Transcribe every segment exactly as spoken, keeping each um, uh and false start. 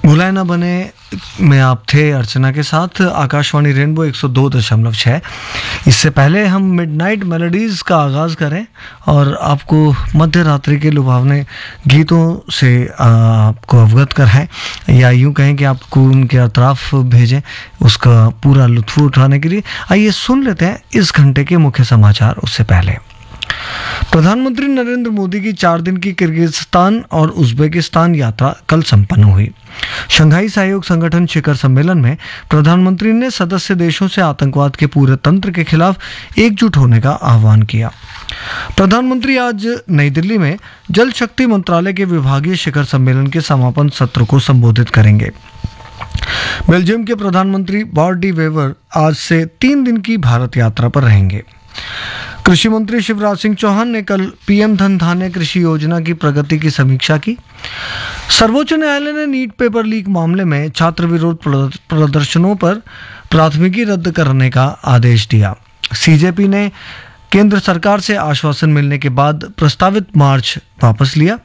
भुलाए ना बने में आप थे अर्चना के साथ आकाशवाणी रेनबो एक सौ दो दशमलव छः। इससे पहले हम मिडनाइट मेलोडीज़ का आगाज़ करें और आपको मध्य रात्रि के लुभावने गीतों से आपको अवगत कराएं, या यूं कहें कि आपको उनके अतराफ भेजें उसका पूरा लुत्फ़ उठाने के लिए। आइए सुन लेते हैं इस घंटे के मुख्य समाचार। उससे पहले प्रधानमंत्री नरेंद्र मोदी की चार दिन की किर्गिस्तान और उज्बेकिस्तान यात्रा कल संपन्न हुई। शंघाई सहयोग संगठन शिखर सम्मेलन में प्रधानमंत्री ने सदस्य देशों से आतंकवाद के पूरे तंत्र के खिलाफ एकजुट होने का आह्वान किया। प्रधानमंत्री आज नई दिल्ली में जल शक्ति मंत्रालय के विभागीय शिखर सम्मेलन के समापन सत्र को संबोधित करेंगे। बेल्जियम के प्रधानमंत्री बॉर्ट डी वेवर आज से तीन दिन की भारत यात्रा पर रहेंगे। कृषि मंत्री शिवराज सिंह चौहान ने कल पीएम धन धान्य कृषि योजना की प्रगति की समीक्षा की। सर्वोच्च न्यायालय ने नीट पेपर लीक मामले में छात्र विरोध प्रदर्शनों पर प्राथमिकी रद्द करने का आदेश दिया। सीजेपी ने केंद्र सरकार से आश्वासन मिलने के बाद प्रस्तावित मार्च वापस लिया।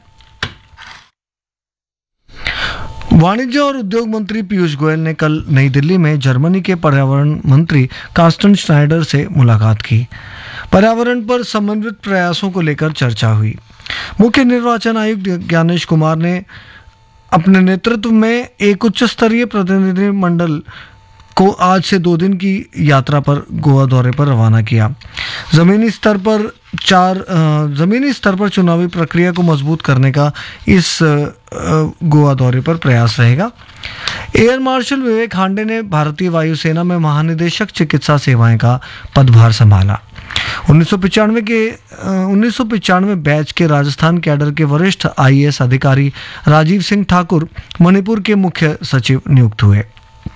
वाणिज्य और उद्योग मंत्री पीयूष गोयल ने कल नई दिल्ली में जर्मनी के पर्यावरण मंत्री कार्स्टन श्नाइडर से मुलाकात की। पर्यावरण पर समन्वित प्रयासों को लेकर चर्चा हुई। मुख्य निर्वाचन आयुक्त ज्ञानेश कुमार ने अपने नेतृत्व में एक उच्च स्तरीय प्रतिनिधिमंडल को आज से दो दिन की यात्रा पर गोवा दौरे पर रवाना किया। जमीनी स्तर पर चार जमीनी स्तर पर चुनावी प्रक्रिया को मजबूत करने का इस गोवा दौरे पर प्रयास रहेगा। एयर मार्शल विवेक हांडे ने भारतीय वायुसेना में महानिदेशक चिकित्सा सेवाएं का पदभार संभाला। उन्नीस सौ पचानवे के उन्नीस सौ पचानवे बैच के राजस्थान कैडर के वरिष्ठ आईएएस अधिकारी राजीव सिंह ठाकुर मणिपुर के मुख्य सचिव नियुक्त हुए।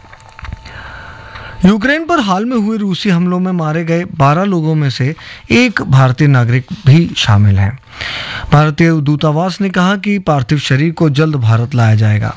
यूक्रेन पर हाल में हुए रूसी हमलों में मारे गए बारह लोगों में से एक भारतीय नागरिक भी शामिल हैं। भारतीय दूतावास ने कहा कि पार्थिव शरीर को जल्द भारत लाया जाएगा।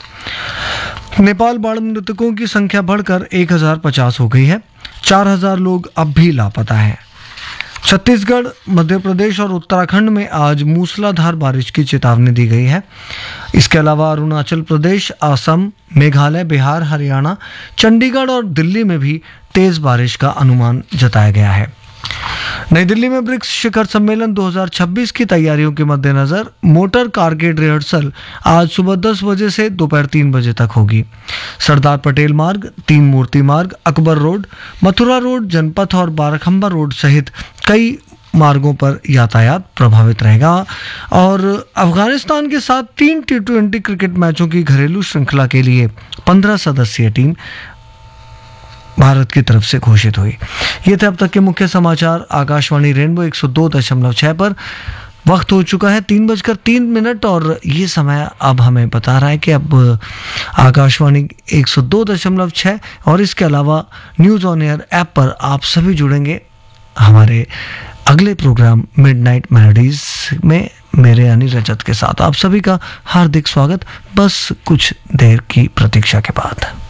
नेपाल बाढ़ मृतकों की संख्या बढ़कर एक हजार पचास हो गई है। चार हजार लोग अब भी लापता हैं। छत्तीसगढ़, मध्य प्रदेश और उत्तराखंड में आज मूसलाधार बारिश की चेतावनी दी गई है। इसके अलावा अरुणाचल प्रदेश, असम, मेघालय, बिहार, हरियाणा, चंडीगढ़ और दिल्ली में भी तेज बारिश का अनुमान जताया गया है। नई दिल्ली में ब्रिक्स शिखर सम्मेलन दो हज़ार छब्बीस की तैयारियों के मद्देनजर मोटर कारगेड रिहर्सल आज सुबह दस बजे से दोपहर तीन बजे तक होगी। सरदार पटेल मार्ग, तीन मूर्ति मार्ग, अकबर रोड, मथुरा रोड, जनपथ और बाराखंबा रोड सहित कई मार्गों पर यातायात प्रभावित रहेगा। और अफगानिस्तान के साथ तीन टी ट्वेंटी क्रिकेट मैचों की घरेलू श्रृंखला के लिए पंद्रह सदस्यीय टीम भारत की तरफ से घोषित हुई। ये थे अब तक के मुख्य समाचार आकाशवाणी रेनबो एक सौ दो दशमलव छः पर। वक्त हो चुका है तीन बजकर तीन मिनट और ये समय अब हमें बता रहा है कि अब आकाशवाणी एक सौ दो दशमलव छः और इसके अलावा न्यूज़ ऑन एयर ऐप पर आप सभी जुड़ेंगे हमारे अगले प्रोग्राम मिडनाइट मेलोडीज में मेरे यानी रजत के साथ। आप सभी का हार्दिक स्वागत, बस कुछ देर की प्रतीक्षा के बाद।